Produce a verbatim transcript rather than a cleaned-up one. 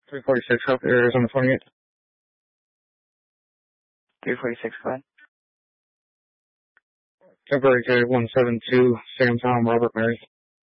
three forty-six, up Arizona twenty-eight. three forty-six, go ahead. Temporary carry one seven two, Sam Tom, Robert Mary.